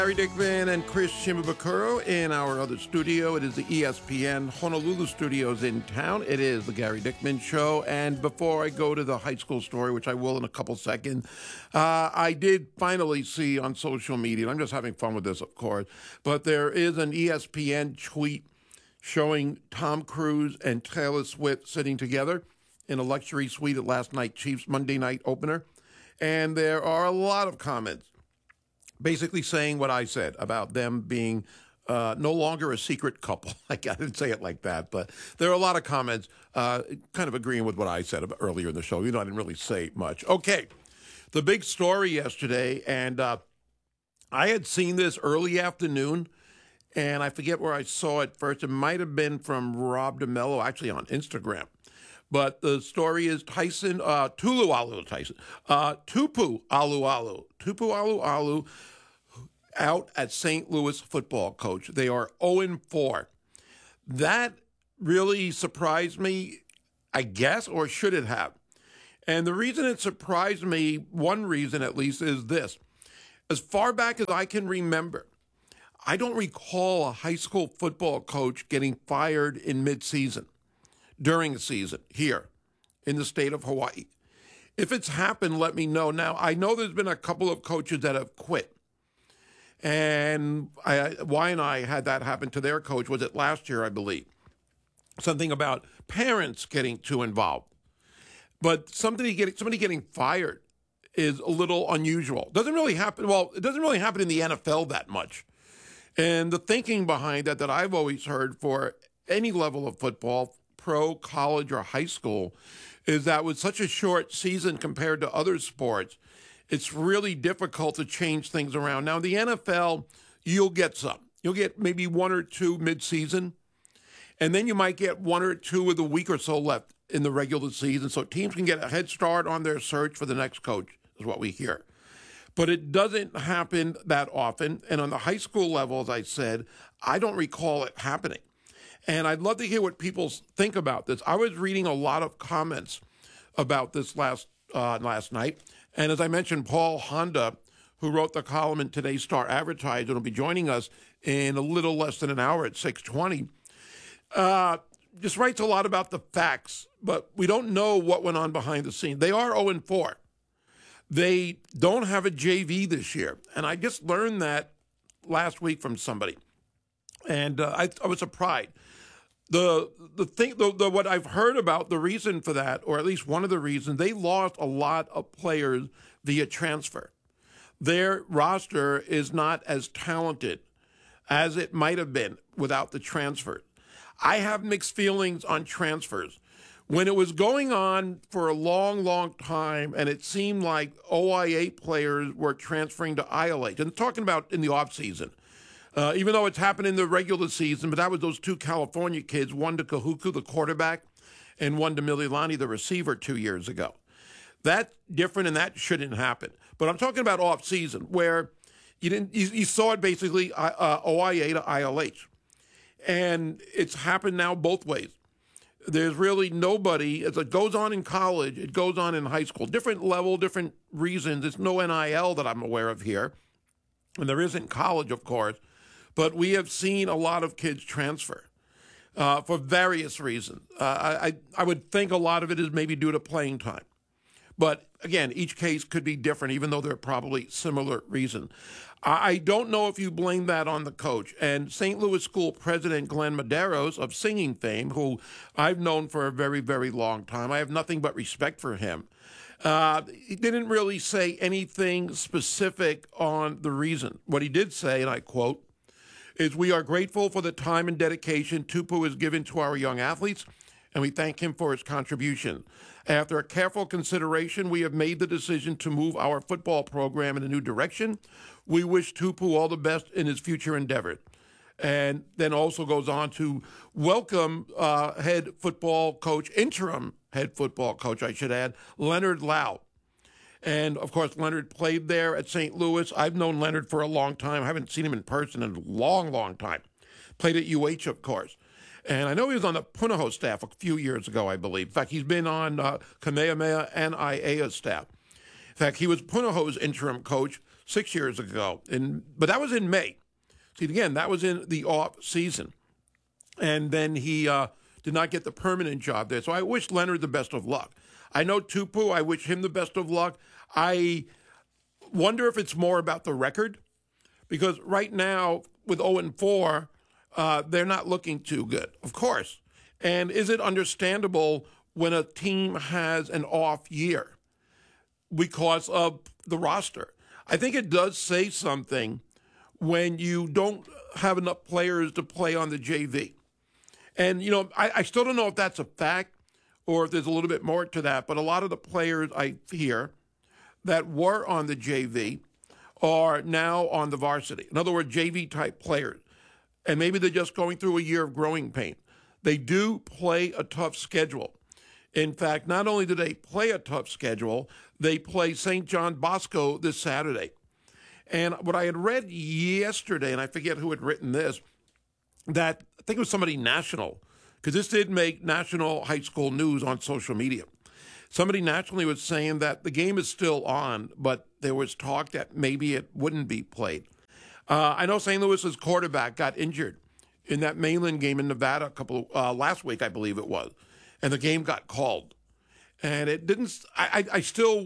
Gary Dickman and Chris Shimabukuro in our other studio. It is the ESPN Honolulu studios in town. It is the Gary Dickman Show. And before I go to the high school story, which I will in a couple seconds, I did finally see on social media, and I'm just having fun with this, of course, but there is an ESPN tweet showing Tom Cruise and Taylor Swift sitting together in a luxury suite at last night's Chiefs Monday night opener. And there are a lot of comments basically saying what I said about them being no longer a secret couple. I didn't say it like that, but there are a lot of comments kind of agreeing with what I said about earlier in the show. I didn't really say much. Okay, the big story yesterday, and I had seen this early afternoon, and I forget where I saw it first. It might have been from Rob DeMello, actually on Instagram. But the story is Tupu Alualu out at St. Louis football coach. They are 0-4. That really surprised me, I guess, or should it have? And the reason it surprised me, one reason at least, is this. As far back as I can remember, I don't recall a high school football coach getting fired in midseason, during the season, here in the state of Hawaii. If it's happened, let me know. Now, I know there's been a couple of coaches that have quit. And Y and I had that happen to their coach. Was it last year, I believe? Something about parents getting too involved. But somebody getting fired is a little unusual. Doesn't really happen. Well, it doesn't really happen in the NFL that much. And the thinking behind that I've always heard for any level of football, pro, college, or high school, is that with such a short season compared to other sports, it's really difficult to change things around. Now, in the NFL, you'll get some. You'll get maybe one or two midseason, and then you might get one or two with a week or so left in the regular season, so teams can get a head start on their search for the next coach, is what we hear. But it doesn't happen that often, and on the high school level, as I said, I don't recall it happening. And I'd love to hear what people think about this. I was reading a lot of comments about this last night. And as I mentioned, Paul Honda, who wrote the column in today's Star Advertiser, will be joining us in a little less than an hour at 6:20, just writes a lot about the facts, but we don't know what went on behind the scenes. They are 0-4. They don't have a JV this year. And I just learned that last week from somebody. And I was surprised. What I've heard about the reason for that, or at least one of the reasons, they lost a lot of players via transfer. Their roster is not as talented as it might have been without the transfer. I have mixed feelings on transfers. When it was going on for a long, long time, and it seemed like OIA players were transferring to ILH, and talking about in the offseason, even though it's happened in the regular season, but that was those two California kids, one to Kahuku, the quarterback, and one to Mililani, the receiver, 2 years ago. That's different, and that shouldn't happen. But I'm talking about off-season, where you saw it basically OIA to ILH. And it's happened now both ways. There's really nobody, as it goes on in college, it goes on in high school. Different level, different reasons. It's no NIL that I'm aware of here. And there isn't college, of course. But we have seen a lot of kids transfer for various reasons. I would think a lot of it is maybe due to playing time. But again, each case could be different, even though they're probably similar reasons. I don't know if you blame that on the coach. And St. Louis School President Glenn Medeiros of singing fame, who I've known for a very, very long time, I have nothing but respect for him. He didn't really say anything specific on the reason. What he did say, and I quote, is we are grateful for the time and dedication Tupu has given to our young athletes, and we thank him for his contribution. After a careful consideration, we have made the decision to move our football program in a new direction. We wish Tupu all the best in his future endeavors. And then also goes on to welcome interim head football coach, I should add, Leonard Lau. And, of course, Leonard played there at St. Louis. I've known Leonard for a long time. I haven't seen him in person in a long, long time. Played at UH, of course. And I know he was on the Punahou staff a few years ago, I believe. In fact, he's been on Kamehameha and IA's staff. In fact, he was Punahou's interim coach 6 years ago. But that was in May. See, again, that was in the off season. And then he did not get the permanent job there. So I wish Leonard the best of luck. I know Tupu, I wish him the best of luck. I wonder if it's more about the record, because right now with 0-4, they're not looking too good, of course. And is it understandable when a team has an off year because of the roster? I think it does say something when you don't have enough players to play on the JV. And, I still don't know if that's a fact or if there's a little bit more to that, but a lot of the players I hear that were on the JV are now on the varsity. In other words, JV-type players. And maybe they're just going through a year of growing pain. They do play a tough schedule. In fact, not only do they play a tough schedule, they play St. John Bosco this Saturday. And what I had read yesterday, and I forget who had written this, that I think it was somebody national, because this did make national high school news on social media. Somebody nationally was saying that the game is still on, but there was talk that maybe it wouldn't be played. I know St. Louis's quarterback got injured in that Mainland game in Nevada last week, I believe it was, and the game got called. And it didn't. I still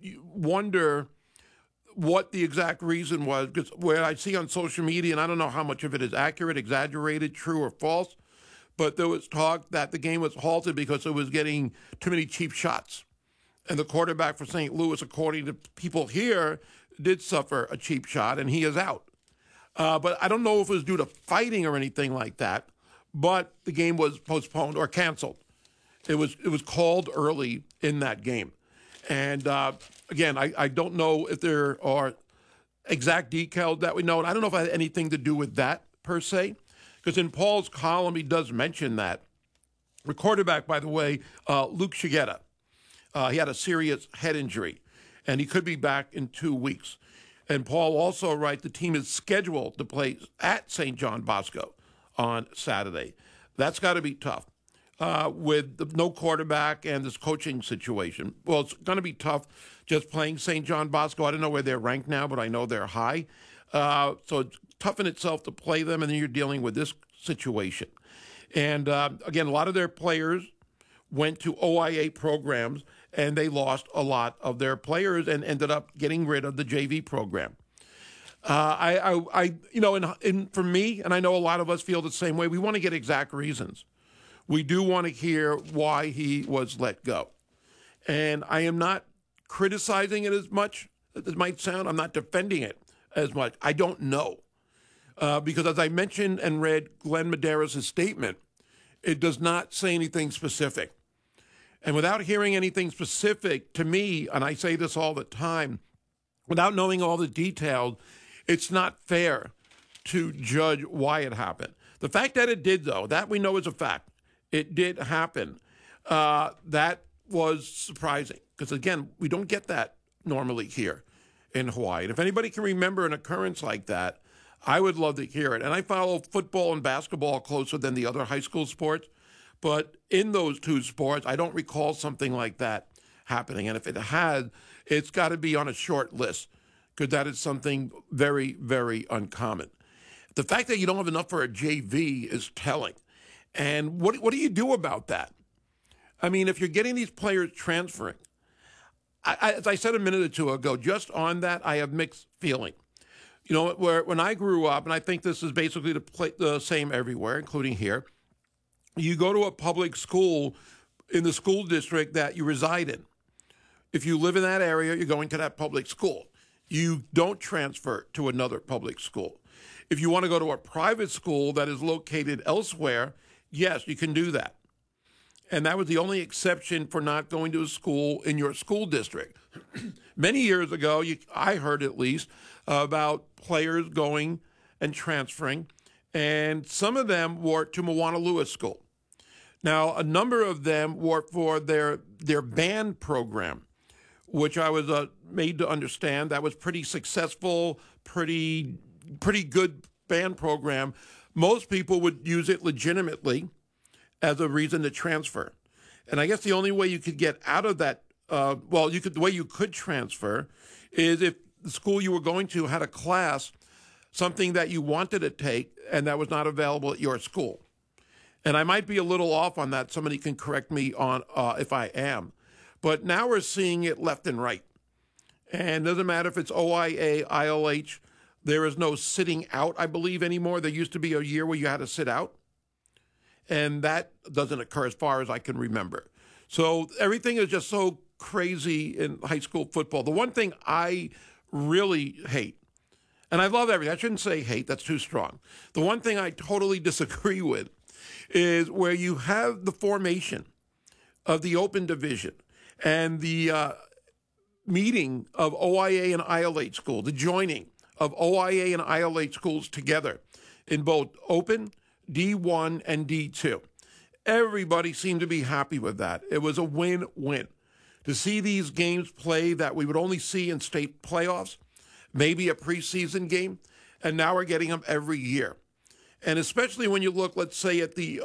wonder what the exact reason was, because where I see on social media, and I don't know how much of it is accurate, exaggerated, true, or false, but there was talk that the game was halted because it was getting too many cheap shots. And the quarterback for St. Louis, according to people here, did suffer a cheap shot, and he is out. But I don't know if it was due to fighting or anything like that, but the game was postponed or canceled. It was called early in that game. And again, I don't know if there are exact details that we know, and I don't know if it had anything to do with that per se, because in Paul's column, he does mention that. The quarterback, by the way, Luke Shigeta, he had a serious head injury, and he could be back in 2 weeks. And Paul also writes the team is scheduled to play at St. John Bosco on Saturday. That's got to be tough with no quarterback and this coaching situation. Well, it's going to be tough just playing St. John Bosco. I don't know where they're ranked now, but I know they're high. So it's tough in itself to play them, and then you're dealing with this situation. And again, a lot of their players went to OIA programs, and they lost a lot of their players and ended up getting rid of the JV program. For me, and I know a lot of us feel the same way, we want to get exact reasons. We do want to hear why he was let go. And I am not criticizing it as much as it might sound. I'm not defending it as much. I don't know. Because as I mentioned and read Glenn Medeiros' statement, it does not say anything specific. And without hearing anything specific to me, and I say this all the time, without knowing all the details, it's not fair to judge why it happened. The fact that it did, though, that we know is a fact. It did happen. That was surprising because, again, we don't get that normally here in Hawaii. And if anybody can remember an occurrence like that, I would love to hear it. And I follow football and basketball closer than the other high school sports. But in those two sports, I don't recall something like that happening. And if it had, it's got to be on a short list because that is something very, very uncommon. The fact that you don't have enough for a JV is telling. And what do you do about that? I mean, if you're getting these players transferring, as I said a minute or two ago, just on that, I have mixed feeling. When I grew up, and I think this is basically the same everywhere, including here, you go to a public school in the school district that you reside in. If you live in that area, you're going to that public school. You don't transfer to another public school. If you want to go to a private school that is located elsewhere, yes, you can do that. And that was the only exception for not going to a school in your school district. Many years ago, I heard at least about players going and transferring, and some of them were to Moana Lewis School. Now, a number of them were for their band program, which I was made to understand that was pretty successful, pretty good band program. Most people would use it legitimately as a reason to transfer. And I guess the only way you could get out of that, the way you could transfer is if the school you were going to had a class, something that you wanted to take, and that was not available at your school. And I might be a little off on that. Somebody can correct me on if I am. But now we're seeing it left and right. And it doesn't matter if it's OIA, ILH. There is no sitting out, I believe, anymore. There used to be a year where you had to sit out. And that doesn't occur as far as I can remember. So everything is just so crazy in high school football. The one thing I really hate, and I love everything. I shouldn't say hate. That's too strong. The one thing I totally disagree with is where you have the formation of the open division and the meeting of OIA and ILH schools, the joining of OIA and ILH schools together in both open, D1, and D2. Everybody seemed to be happy with that. It was a win-win. To see these games play that we would only see in state playoffs, maybe a preseason game, and now we're getting them every year. And especially when you look, let's say, at the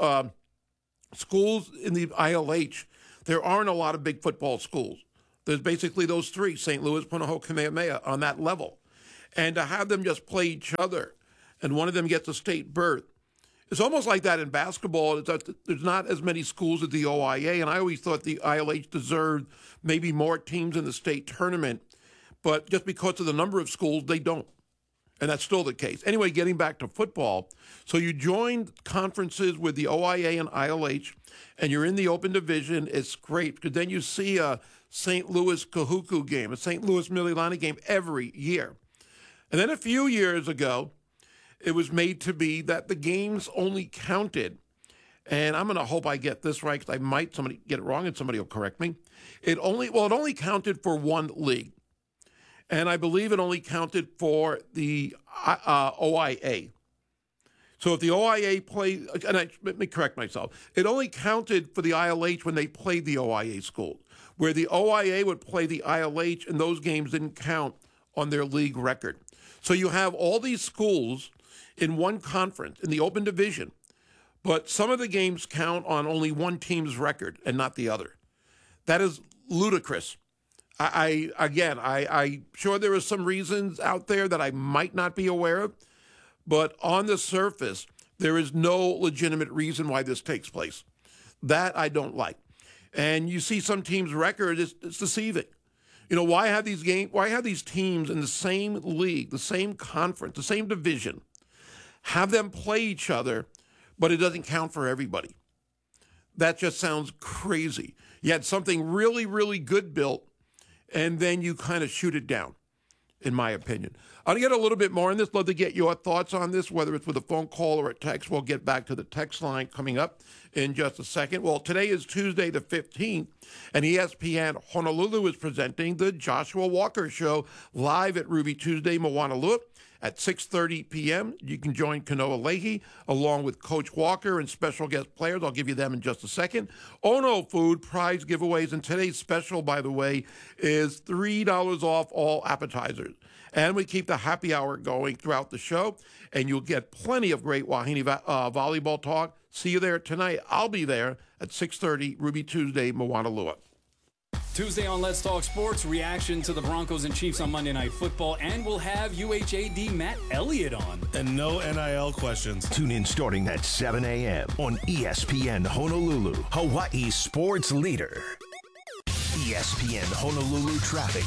schools in the ILH, there aren't a lot of big football schools. There's basically those three, St. Louis, Punahou, Kamehameha, on that level. And to have them just play each other, and one of them gets a state berth, it's almost like that in basketball. There's not as many schools at the OIA, and I always thought the ILH deserved maybe more teams in the state tournament, but just because of the number of schools, they don't. And that's still the case. Anyway, getting back to football, so you joined conferences with the OIA and ILH, and you're in the open division. It's great, because then you see a St. Louis Kahuku game, a St. Louis Mililani game every year. And then a few years ago, it was made to be that the games only counted, and I'm going to hope I get this right, because I might somebody get it wrong and somebody will correct me. It only counted for one league. And I believe it only counted for the OIA. So if the OIA played, let me correct myself, it only counted for the ILH when they played the OIA schools, where the OIA would play the ILH, and those games didn't count on their league record. So you have all these schools in one conference, in the open division, but some of the games count on only one team's record and not the other. That is ludicrous. I'm sure there are some reasons out there that I might not be aware of, but on the surface, there is no legitimate reason why this takes place. That I don't like. And you see some teams' record, it's deceiving. You know, why have these teams in the same league, the same conference, the same division, have them play each other, but it doesn't count for everybody? That just sounds crazy. You had something really, really good built, and then you kind of shoot it down, in my opinion. I'll get a little bit more on this. Love to get your thoughts on this, whether it's with a phone call or a text. We'll get back to the text line coming up in just a second. Well, today is Tuesday the 15th, and ESPN Honolulu is presenting the Joshua Walker Show live at Ruby Tuesday, Moanalua. At 6:30 p.m., you can join Kanoa Leahy along with Coach Walker and special guest players. I'll give you them in just a second. Ono Food prize giveaways, and today's special, by the way, is $3 off all appetizers. And we keep the happy hour going throughout the show, and you'll get plenty of great Wahine volleyball talk. See you there tonight. I'll be there at 6:30, Ruby Tuesday, Moanalua. Tuesday on Let's Talk Sports, reaction to the Broncos and Chiefs on Monday Night Football, and we'll have UHAD Matt Elliott on. And no NIL questions. Tune in starting at 7 a.m. on ESPN Honolulu, Hawaii's sports leader. ESPN Honolulu traffic.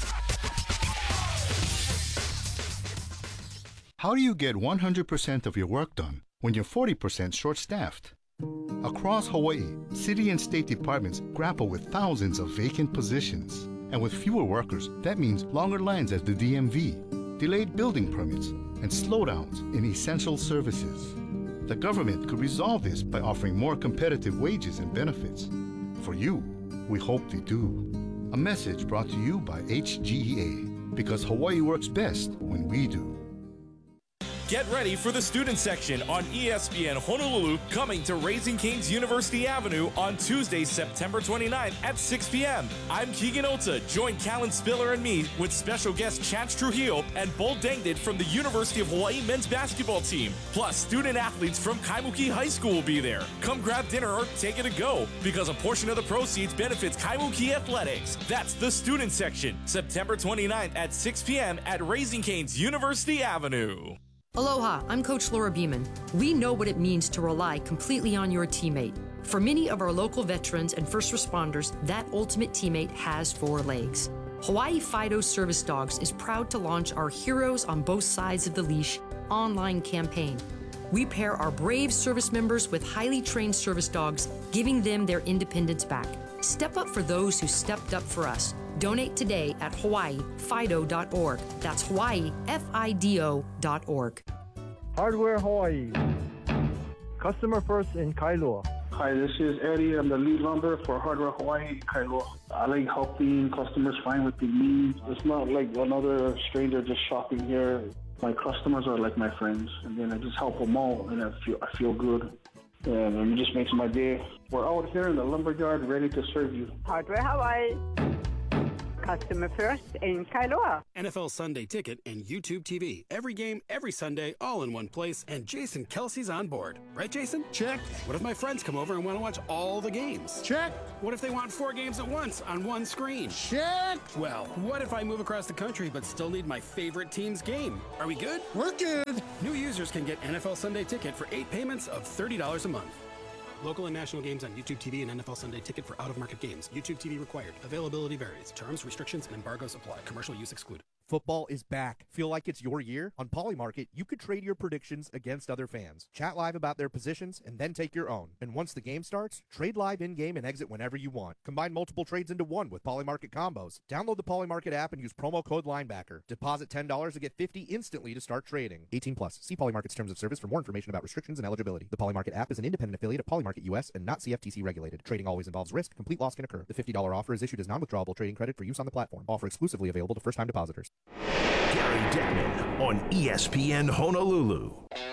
How do you get 100% of your work done when you're 40% short-staffed? Across Hawaii, city and state departments grapple with thousands of vacant positions. And with fewer workers, that means longer lines at the DMV, delayed building permits, and slowdowns in essential services. The government could resolve this by offering more competitive wages and benefits. For you, we hope they do. A message brought to you by HGEA, because Hawaii works best when we do. Get ready for the student section on ESPN Honolulu, coming to Raising Cane's University Avenue on Tuesday, September 29th at 6 p.m. I'm Keegan Ota. Join Callan Spiller and me with special guest Chance Trujillo and Bull Dangdid from the University of Hawaii men's basketball team. Plus, student athletes from Kaimuki High School will be there. Come grab dinner or take it to go, because a portion of the proceeds benefits Kaimuki Athletics. That's the student section, September 29th at 6 p.m. at Raising Cane's University Avenue. Aloha, I'm Coach Laura Beeman. We know what it means to rely completely on your teammate. For many of our local veterans and first responders, that ultimate teammate has 4 legs. Hawaii Fido Service Dogs is proud to launch our Heroes on Both Sides of the Leash online campaign. We pair our brave service members with highly trained service dogs, giving them their independence back. Step up for those who stepped up for us. Donate today at hawaiifido.org. That's hawaiifido.org. Hardware Hawaii. Customer first in Kailua. Hi, this is Eddie. I'm the lead lumber for Hardware Hawaii, Kailua. I like helping customers find what they need. It's not like another stranger just shopping here. My customers are like my friends, and then I just help them all, and I feel good. And it just makes my day. We're out here in the lumberyard ready to serve you. Hardware Hawaii. Customer first in Kailua. NFL Sunday Ticket and YouTube TV. Every game, every Sunday, all in one place. And Jason Kelsey's on board. Right, Jason? Check. What if my friends come over and want to watch all the games? Check. What if they want 4 games at once on one screen? Check. Well, what if I move across the country but still need my favorite team's game? Are we good? We're good. New users can get NFL Sunday Ticket for 8 payments of $30 a month. Local and national games on YouTube TV and NFL Sunday Ticket for out-of-market games. YouTube TV required. Availability varies. Terms, restrictions, and embargoes apply. Commercial use excluded. Football is back. Feel like it's your year? On Polymarket, you could trade your predictions against other fans. Chat live about their positions, and then take your own. And once the game starts, trade live in-game and exit whenever you want. Combine multiple trades into one with Polymarket combos. Download the Polymarket app and use promo code Linebacker. Deposit $10 to get $50 instantly to start trading. 18 plus. See Polymarket's terms of service for more information about restrictions and eligibility. The Polymarket app is an independent affiliate of Polymarket US and not CFTC regulated. Trading always involves risk. Complete loss can occur. The $50 offer is issued as non-withdrawable trading credit for use on the platform. Offer exclusively available to first-time depositors. Gary Dettman on ESPN Honolulu.